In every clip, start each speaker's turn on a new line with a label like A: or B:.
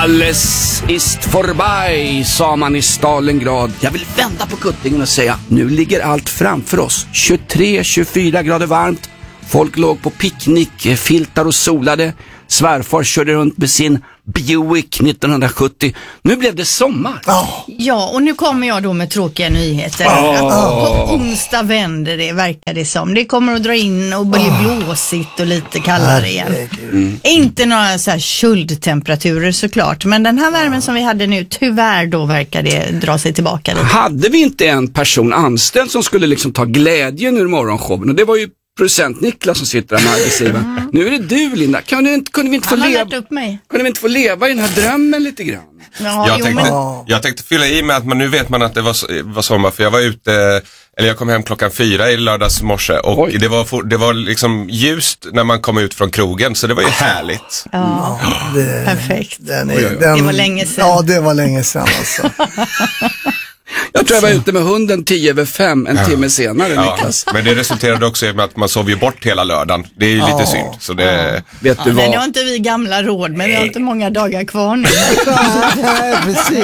A: Alles ist vorbei, sa man i Stalingrad. Jag vill vända på kuttingen och säga, nu ligger allt framför oss. 23-24 grader varmt. Folk låg på picknick, filtar och solade. Svärfar körde runt med sin Buick 1970. Nu blev det sommar.
B: Ja, och nu kommer jag då med tråkiga nyheter. På onsdag vänder det, verkar det som. Det kommer att dra in och bli blåsigt och lite kallare igen. Inte några så här köldtemperaturer såklart. Men den här värmen som vi hade nu, tyvärr då verkar det dra sig tillbaka lite.
A: Hade vi inte en person anställd som skulle liksom ta glädjen ur morgonshowen? Och det var ju producent Niklas som sitter där med arbetsgivaren. Nu är det du, Linda. Kunde vi inte få leva i den här drömmen lite grann?
B: Ja,
C: jag tänkte fylla i med att nu vet man att det var sommar, för jag var ute, eller jag kom hem 4:00 i lördags morse och det var liksom ljust när man kom ut från krogen, så det var ju härligt.
B: Ja, perfekt.
D: Det var länge sedan. Ja, det var länge sedan alltså.
A: Jag tror jag var ute med hunden 5:10 en timme senare, Niklas.
C: Men det resulterade också i att man sov ju bort hela lördagen. Det är ju lite synd. Så det...
A: Vet du vad?
B: Det har inte vi gamla råd, men vi har inte många dagar kvar nu.
D: Nej,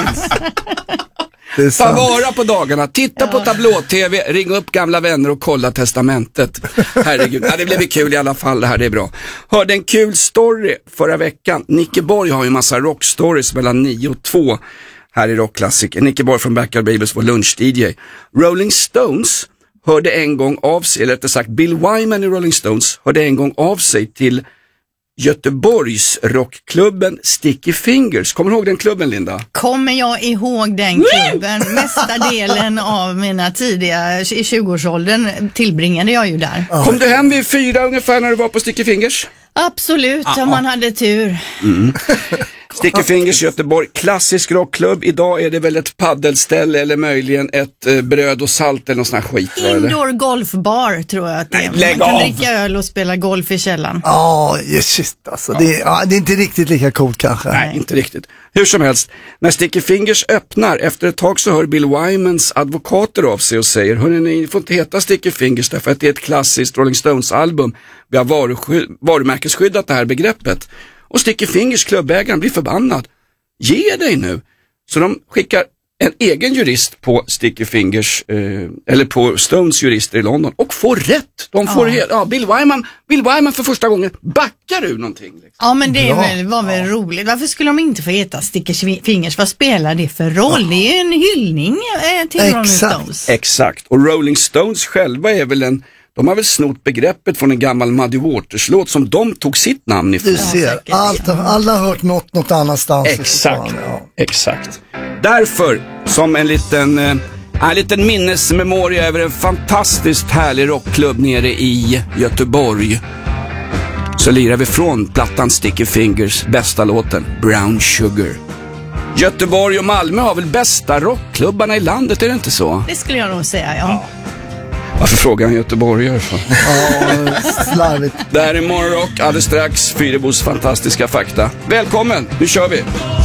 D: precis.
A: Ta vara på dagarna, titta på tablå-tv, ring upp gamla vänner och kolla testamentet. Herregud, det blev kul i alla fall, det här, det är bra. Hörde en kul story förra veckan. Nicke Borg har ju en massa rockstories mellan 9 och 2 här i rockklassiker. Nicke Borg från Backyard Babies var lunch-DJ. Rolling Stones hörde en gång av sig, eller rättare sagt Bill Wyman i Rolling Stones hörde en gång av sig till Göteborgs rockklubben Sticky Fingers. Kommer du ihåg den klubben, Linda?
B: Kommer jag ihåg den klubben? Mesta delen av mina tidiga i 20-årsåldern tillbringade jag ju där.
A: Kom du hem vid 4 ungefär när du var på Sticky Fingers?
B: Absolut, om man hade tur.
A: Sticky Fingers Göteborg, klassisk rockklubb. Idag är det väl ett paddelställe eller möjligen ett bröd och salt eller någon sån här skit.
B: Indoor golfbar tror jag att det är.
A: Lägg
B: man kan
A: av.
B: dricka öl och spela golf i källaren.
D: Shit alltså. Det är inte riktigt lika coolt kanske.
A: Nej, inte riktigt. Hur som helst, när Sticky Fingers öppnar, efter ett tag så hör Bill Wymans advokater av sig och säger, hörni, ni får inte heta Sticky Fingers därför att det är ett klassiskt Rolling Stones album. Vi har varumärkesskyddat det här begreppet. Och Sticky Fingers klubbägaren blir förbannad. Ge dig nu. Så de skickar en egen jurist på Sticky Fingers eller på Stones jurister i London och får rätt. De får Bill Wyman för första gången backar ur någonting. Liksom.
B: Ja, men det var väl roligt. Varför skulle de inte få heta Sticky Fingers? Vad spelar det för roll? Det är ju en hyllning till Rolling Stones.
A: Exakt. Och Rolling Stones själva är väl de har väl snott begreppet från en gammal Muddy Waters-låt som de tog sitt namn ifrån.
D: Du ser, alla har hört något annanstans.
A: Exakt. Därför, som en liten minnesmemoria över en fantastiskt härlig rockklubb nere i Göteborg, så lirar vi från plattan Sticky Fingers bästa låten, Brown Sugar. Göteborg och Malmö har väl bästa rockklubbarna i landet, är det inte så?
B: Det skulle jag nog säga, ja.
A: Varför frågar han göteborgare för?
D: Slarvigt.
A: Det här är Morgonrock, alldeles strax Fyrebos fantastiska fakta. Välkommen, nu kör vi!